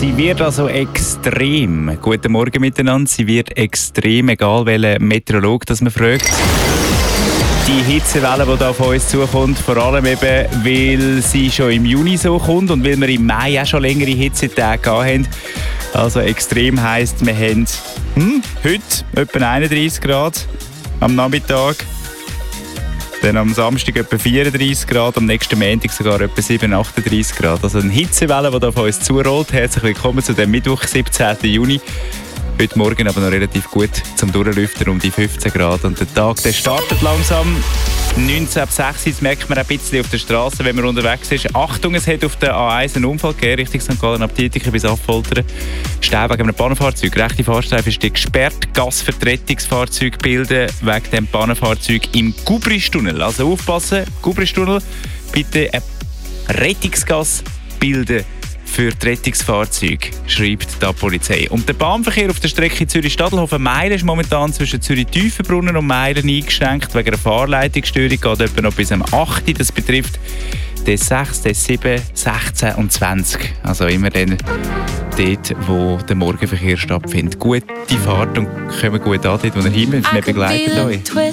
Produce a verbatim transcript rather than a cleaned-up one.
Sie wird also extrem. Guten Morgen miteinander. Sie wird extrem, egal welchen Meteorolog das man fragt. Die Hitzewelle, die da auf uns zukommt, vor allem eben, weil sie schon im Juni so kommt und weil wir im Mai auch schon längere Hitzetage gehabt haben. Also extrem heisst, wir haben hm, heute etwa einunddreißig Grad am Nachmittag. Dann am Samstag etwa vierunddreißig Grad, am nächsten Montag sogar etwa siebenunddreißig, achtunddreißig Grad. Also eine Hitzewelle, die da auf uns zurollt. Herzlich willkommen zu dem Mittwoch, siebzehnten Juni. Heute Morgen aber noch relativ gut zum Durchlüften um die fünfzehn Grad. Und der Tag der startet langsam. neunzehn ab sechs, das merkt man ein bisschen auf der Straße, wenn man unterwegs ist. Achtung, es hat auf der A eins einen Unfall gegeben, Richtung Sankt Gallen ab Dietiken bis Affoltern. Stau wegen einem Pannenfahrzeug. Rechte Fahrstreife ist gesperrt. Gasvertretungsfahrzeug bilden wegen dem Pannenfahrzeug im Gubristunnel. Also aufpassen, Gubristunnel, bitte ein Rettungsgas bilden für die Rettungsfahrzeuge, schreibt die Polizei. Und der Bahnverkehr auf der Strecke Zürich-Stadelhofen-Meilen ist momentan zwischen Zürich-Tiefenbrunnen und Meilen eingeschränkt. Wegen einer Fahrleitungsstörung geht etwa noch bis am achten Das betrifft D sechs, D sieben, sechzehn und zwanzig. Also immer dann dort, wo der Morgenverkehr stattfindet. Gute Fahrt und kommen gut an, dort, wo ihr hin müsst. Wir begleiten euch.